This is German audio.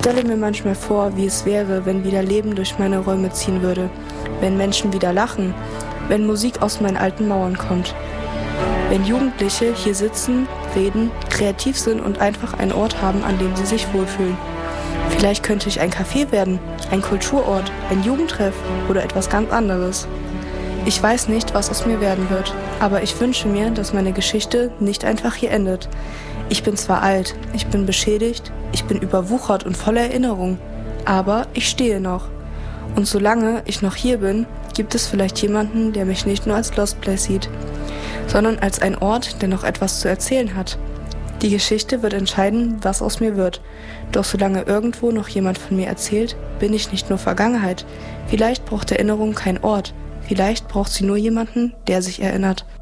stelle mir manchmal vor, wie es wäre, wenn wieder Leben durch meine Räume ziehen würde, wenn Menschen wieder lachen, wenn Musik aus meinen alten Mauern kommt. Wenn Jugendliche hier sitzen, reden, kreativ sind und einfach einen Ort haben, an dem sie sich wohlfühlen. Vielleicht könnte ich ein Café werden, ein Kulturort, ein Jugendtreff oder etwas ganz anderes. Ich weiß nicht, was aus mir werden wird, aber ich wünsche mir, dass meine Geschichte nicht einfach hier endet. Ich bin zwar alt, ich bin beschädigt, ich bin überwuchert und voller Erinnerung, aber ich stehe noch. Und solange ich noch hier bin, gibt es vielleicht jemanden, der mich nicht nur als Lost Place sieht, sondern als ein Ort, der noch etwas zu erzählen hat. Die Geschichte wird entscheiden, was aus mir wird. Doch solange irgendwo noch jemand von mir erzählt, bin ich nicht nur Vergangenheit. Vielleicht braucht Erinnerung kein Ort. Vielleicht braucht sie nur jemanden, der sich erinnert.